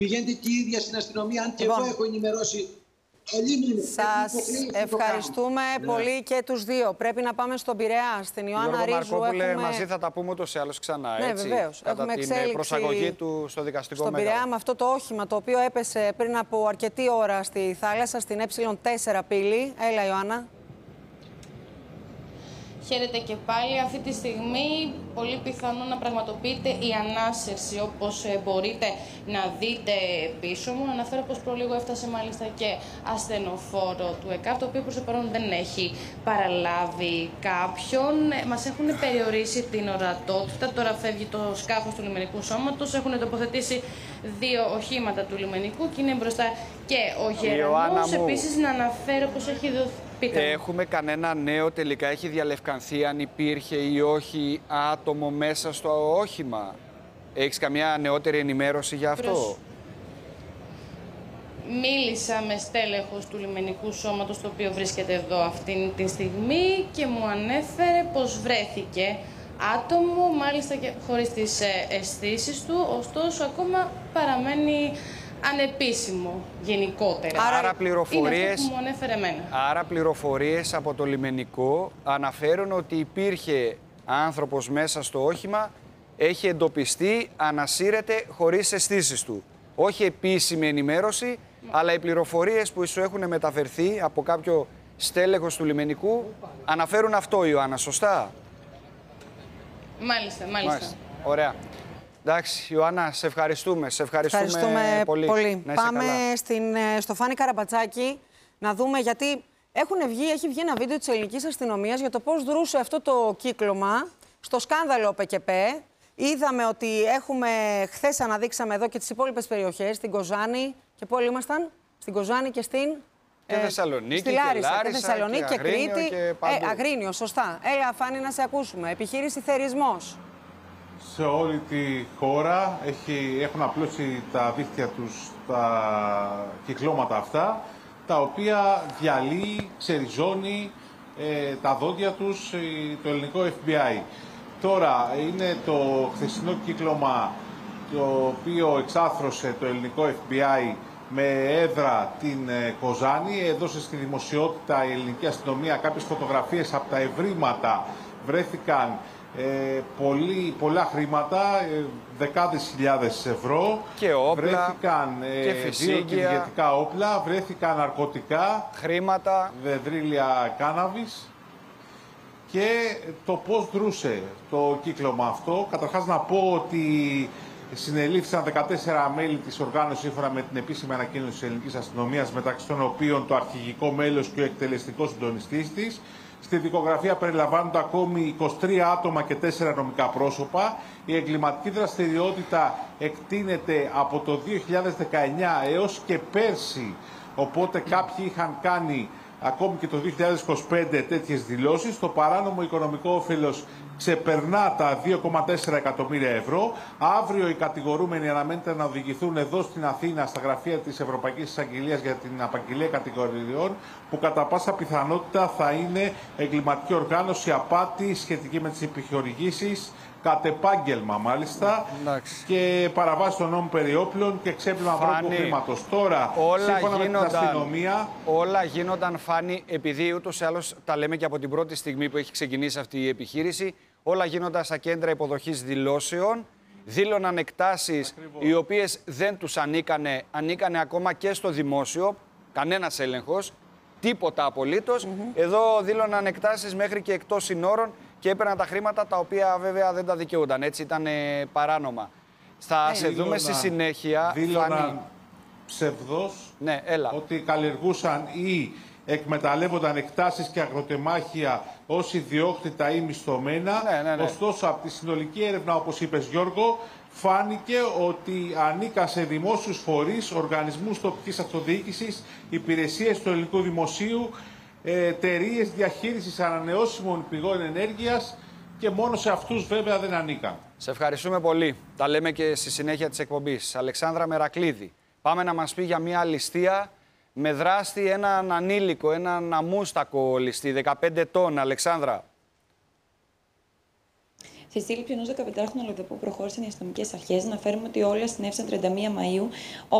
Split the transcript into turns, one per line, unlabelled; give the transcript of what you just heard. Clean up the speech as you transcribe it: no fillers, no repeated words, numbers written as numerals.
Πηγαίνετε και η ίδια στην αστυνομία, αν και
Λοιπόν,
εγώ έχω ενημερώσει.
Σας ευχαριστούμε πολύ και τους δύο. Πρέπει να πάμε στον Πειραιά, στην Ιωάννα Ρίζου.
Μαρκόπουλε, μαζί θα τα πούμε ούτως ή άλλως ξανά.
Ναι,
έτσι,
βεβαίως.
κατά
Έχουμε
την προσαγωγή του στο δικαστικό
στον Πειραιά με αυτό το όχημα το οποίο έπεσε πριν από αρκετή ώρα στη θάλασσα, στην Ε4 πύλη. Έλα, Ιωάννα.
Χαίρετε και πάλι. Αυτή τη στιγμή πολύ πιθανό να πραγματοποιείται η ανάσυρση, όπως μπορείτε να δείτε πίσω μου. Αναφέρω πως προλίγο έφτασε μάλιστα και ασθενοφόρο του ΕΚΑΒ, το οποίο προς το παρόν δεν έχει παραλάβει κάποιον. Μας έχουν περιορίσει την ορατότητα. Τώρα φεύγει το σκάφος του λιμενικού σώματος. Έχουν τοποθετήσει 2 οχήματα του λιμενικού και είναι μπροστά και ο Γερανός. Επίσης, να αναφέρω πως έχει δοθεί.
Έχουμε κανένα νέο τελικά, έχει διαλευκανθεί αν υπήρχε ή όχι άτομο μέσα στο όχημα? Έχεις καμιά νεότερη ενημέρωση για αυτό?
Μίλησα με στέλεχος του λιμενικού σώματος, το οποίο βρίσκεται εδώ αυτή τη στιγμή και μου ανέφερε πως βρέθηκε άτομο, μάλιστα και χωρίς τις αισθήσεις του, ωστόσο ακόμα παραμένει ανεπίσημο γενικότερα.
Άρα πληροφορίες,
είναι αυτό που μου ανέφερε εμένα.
Άρα πληροφορίες από το λιμενικό αναφέρουν ότι υπήρχε άνθρωπος μέσα στο όχημα, έχει εντοπιστεί, ανασύρεται χωρίς αισθήσεις του. Όχι επίσημη ενημέρωση, αλλά οι πληροφορίες που σου έχουν μεταφερθεί από κάποιο στέλεχος του λιμενικού αναφέρουν αυτό, Ιωάννα, σωστά?
Μάλιστα.
Ωραία. Εντάξει, Ιωάννα, σε ευχαριστούμε. Σε ευχαριστούμε πολύ.
Πάμε στο Φάνη Καραμπατσάκη να δούμε, γιατί έχει βγει ένα βίντεο της ελληνικής αστυνομίας για το πώς δρούσε αυτό το κύκλωμα στο σκάνδαλο ΠΚΠ. Είδαμε ότι χθες αναδείξαμε εδώ και τις υπόλοιπες περιοχές, στην Κοζάνη και πού όλοι ήμασταν, στην Κοζάνη και στην
Θεσσαλονίκη,
στη Λάρισα,
και
Θεσσαλονίκη και Κρήτη.
Και
Αγρίνιο, σωστά. Έλα, Φάνη, να σε ακούσουμε. Επιχείρηση Θερισμός.
Σε όλη τη χώρα έχουν απλώσει τα δίχτυα τους τα κυκλώματα αυτά, τα οποία διαλύει, ξεριζώνει τα δόντια τους το ελληνικό FBI. Τώρα είναι το χθεσινό κύκλωμα το οποίο εξάθρωσε το ελληνικό FBI με έδρα την Κοζάνη. Έδωσε στη δημοσιότητα η ελληνική αστυνομία κάποιες φωτογραφίες από τα ευρήματα. Βρέθηκαν πολλά χρήματα, δεκάδες χιλιάδες ευρώ.
Και όπλα,
βρέθηκαν
και
2 κυνηγετικά όπλα, βρέθηκαν ναρκωτικά,
χρήματα,
δεδρύλια κάναβης. Και το πώς δρούσε το κύκλωμα αυτό. Καταρχάς να πω ότι συνελήφθησαν 14 μέλη της οργάνωσης σύμφωνα με την επίσημη ανακοίνωση της ελληνικής αστυνομίας, μεταξύ των οποίων το αρχηγικό μέλος και ο εκτελεστικός συντονιστής της. Στη δικογραφία περιλαμβάνονται ακόμη 23 άτομα και 4 νομικά πρόσωπα. Η εγκληματική δραστηριότητα εκτείνεται από το 2019 έως και πέρσι, οπότε κάποιοι είχαν κάνει ακόμη και το 2025 τέτοιες δηλώσεις. Το παράνομο οικονομικό όφελος ξεπερνά τα 2,4 εκατομμύρια ευρώ. Αύριο οι κατηγορούμενοι αναμένεται να οδηγηθούν εδώ στην Αθήνα, στα γραφεία της Ευρωπαϊκής Εισαγγελίας για την απαγγελία κατηγοριών, που κατά πάσα πιθανότητα θα είναι εγκληματική οργάνωση, απάτη σχετική με τις επιχορηγήσεις, κατ' επάγγελμα μάλιστα, και παραβάση των νόμων περί όπλων και ξέπλυμα βρώμικου χρήματος. Τώρα, σύμφωνα με την αστυνομία...
Όλα γίνονταν, Φάνη, επειδή ούτως ή άλλως τα λέμε και από την πρώτη στιγμή που έχει ξεκινήσει αυτή η επιχείρηση, όλα γίνονταν στα κέντρα υποδοχής δηλώσεων, δήλωναν εκτάσεις οι οποίες δεν τους ανήκανε ακόμα και στο δημόσιο, κανένας έλεγχος, τίποτα απολύτως. Εδώ δήλωναν εκτάσεις μέχρι και εκτός συνόρων και έπαιρναν τα χρήματα, τα οποία βέβαια δεν τα δικαιούνταν. Έτσι ήταν παράνομα. Θα σε δούμε στη συνέχεια.
Δήλωναν ψευδός ότι καλλιεργούσαν ή εκμεταλλεύονταν εκτάσεις και αγροτεμάχια ως ιδιόκτητα ή μισθωμένα. Ωστόσο, από τη συνολική έρευνα, όπως είπες Γιώργο, φάνηκε ότι ανήκαν σε δημόσιους φορείς, οργανισμούς τοπικής αυτοδιοίκησης, υπηρεσίες του ελληνικού δημοσίου, εταιρείες διαχείρισης ανανεώσιμων πηγών ενέργειας, και μόνο σε αυτούς βέβαια δεν ανήκαν.
Σε ευχαριστούμε πολύ. Τα λέμε και στη συνέχεια της εκπομπής. Αλεξάνδρα Μερακλίδη, πάμε να μας πει για μια ληστεία με δράστη έναν ανήλικο, έναν αμούστακο ληστή, 15 ετών. Αλεξάνδρα.
Στη σύλληψη ενός 15χρονου αλλοδαπού προχώρησαν οι αστυνομικές αρχές. Να φέρουμε ότι όλα συνέβησαν 31 Μαΐου.